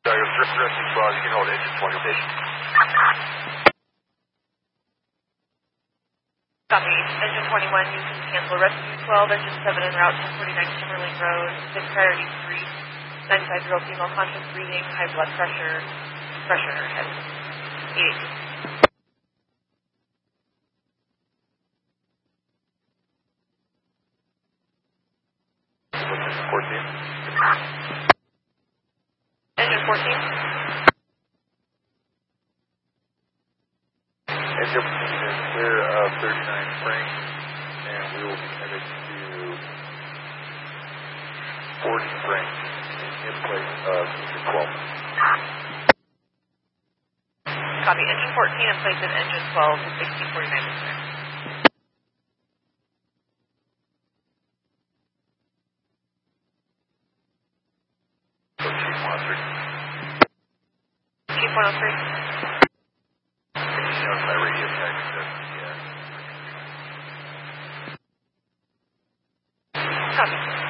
Resting 12, you can hold engine 20 rotation. Copy. Engine 21, you can cancel rescue 12, engine 7 en route 1049 Timberlake Road, 6 priority 3, 95-year-old female conscious breathing, high blood pressure, pressure in her head. 14. Engine 14. Engine 14 is clear of 39 Frank, and we will be headed to 40 Frank in place of engine 12. Copy. Engine 14 in place of engine 12 to 1649. Chief 103. Shown by radio text that Copy.